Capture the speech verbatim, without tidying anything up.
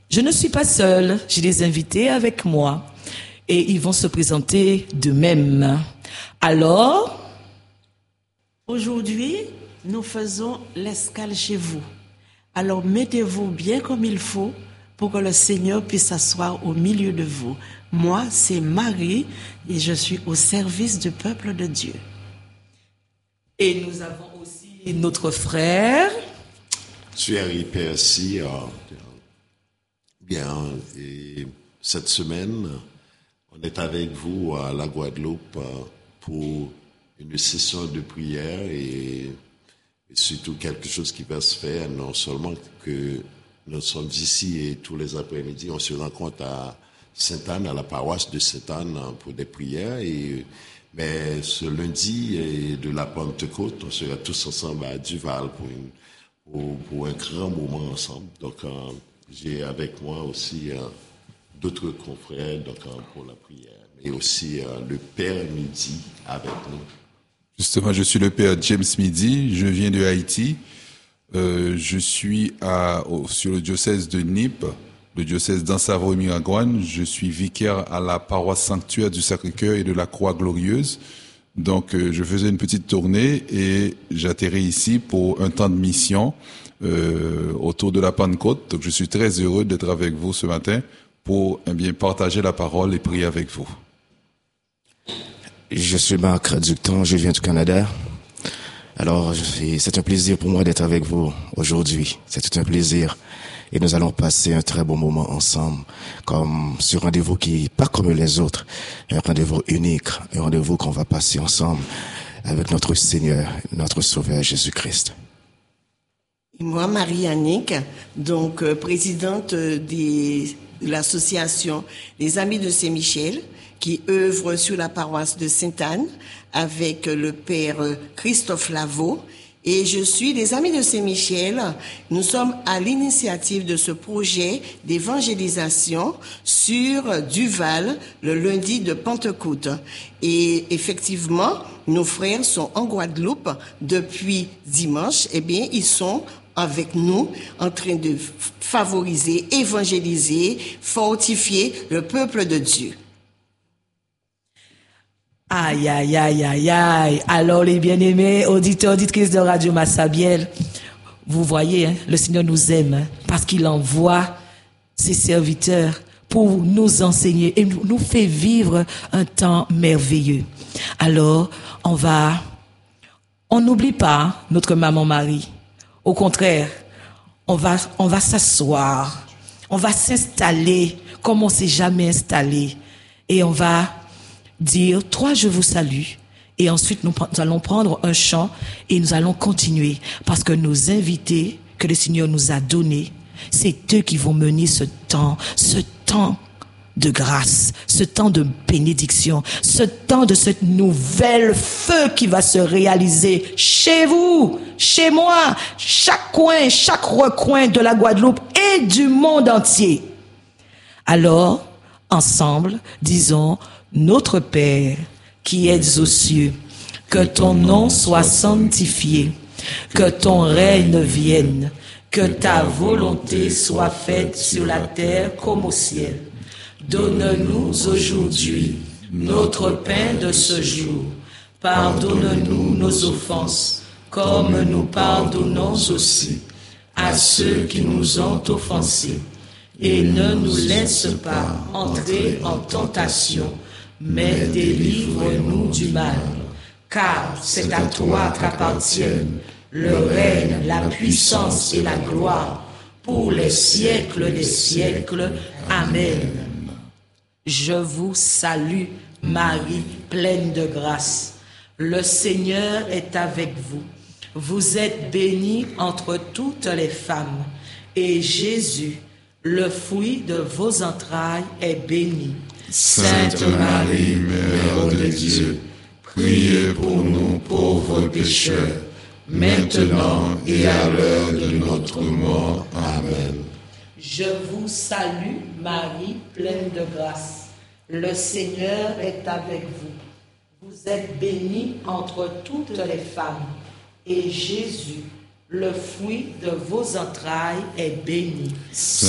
Je ne suis pas seule, j'ai des invités avec moi et ils vont se présenter d'eux-mêmes. Alors, aujourd'hui, nous faisons l'escale chez vous. Alors, mettez-vous bien comme il faut pour que le Seigneur puisse s'asseoir au milieu de vous. Moi, c'est Marie et je suis au service du peuple de Dieu. Et nous avons aussi notre frère. Thierry Percy, euh, bien, et cette semaine, on est avec vous à la Guadeloupe euh, pour une session de prière et, et surtout quelque chose qui va se faire, non seulement que nous sommes ici et tous les après-midi, on se rencontre à Sainte-Anne, à la paroisse de Sainte-Anne pour des prières, et, mais ce lundi et de la Pentecôte, on sera tous ensemble à Duval pour, une, pour, pour un grand moment ensemble. Donc, euh, j'ai avec moi aussi euh, d'autres confrères donc, euh, pour la prière, mais aussi euh, le Père Midi avec nous. Justement, je suis le Père James Midi, je viens de Haïti, euh, je suis à, au, sur le diocèse de Nip, le diocèse d'Ansavo-Miragouane, je suis vicaire à la paroisse sanctuaire du Sacré-Cœur et de la Croix Glorieuse. Donc, euh, je faisais une petite tournée et j'atterris ici pour un temps de mission euh, autour de la Pentecôte. Donc, je suis très heureux d'être avec vous ce matin pour eh bien partager la parole et prier avec vous. Je suis Marc Ducton, je viens du Canada. Alors, c'est un plaisir pour moi d'être avec vous aujourd'hui. C'est tout un plaisir. Et nous allons passer un très bon moment ensemble, comme ce rendez-vous qui n'est pas comme les autres, un rendez-vous unique, un rendez-vous qu'on va passer ensemble avec notre Seigneur, notre Sauveur Jésus-Christ. Et moi, Marie-Annick, donc euh, présidente des, de l'association des Amis de Saint-Michel, qui œuvre sur la paroisse de Sainte-Anne avec le père Christophe Lavaux. Et je suis des Amis de Saint-Michel. Nous sommes à l'initiative de ce projet d'évangélisation sur Duval le lundi de Pentecôte. Et effectivement, nos frères sont en Guadeloupe depuis dimanche. Eh bien, ils sont avec nous en train de favoriser, évangéliser, fortifier le peuple de Dieu. Aïe, aïe, aïe, aïe, aïe. Alors, les bien-aimés auditeurs, auditrices de Radio Massabielle, vous voyez, hein, le Seigneur nous aime hein, parce qu'il envoie ses serviteurs pour nous enseigner et nous fait vivre un temps merveilleux. Alors, on va, on n'oublie pas notre maman Marie. Au contraire, on va, on va s'asseoir, on va s'installer comme on s'est jamais installé et on va dire « Toi, je vous salue ». Et ensuite, nous, nous allons prendre un chant et nous allons continuer. Parce que nos invités que le Seigneur nous a donnés, c'est eux qui vont mener ce temps, ce temps de grâce, ce temps de bénédiction, ce temps de cette nouvelle feu qui va se réaliser chez vous, chez moi, chaque coin, chaque recoin de la Guadeloupe et du monde entier. Alors, ensemble, disons « Notre Père, qui es aux cieux, que ton nom soit sanctifié, que ton règne vienne, que ta volonté soit faite sur la terre comme au ciel. Donne-nous aujourd'hui notre pain de ce jour. Pardonne-nous nos offenses, comme nous pardonnons aussi à ceux qui nous ont offensés. Et ne nous laisse pas entrer en tentation, mais délivre-nous du mal. Car c'est à toi qu'appartiennent le règne, la puissance et la gloire pour les siècles des siècles. Amen. Je vous salue, Marie, pleine de grâce. Le Seigneur est avec vous. Vous êtes bénie entre toutes les femmes. Et Jésus, le fruit de vos entrailles, est béni. Sainte Marie, Mère de Dieu, priez pour nous pauvres pécheurs, maintenant et à l'heure de notre mort. Amen. Je vous salue, Marie, pleine de grâce. Le Seigneur est avec vous. Vous êtes bénie entre toutes les femmes. Et Jésus, le fruit de vos entrailles, est béni.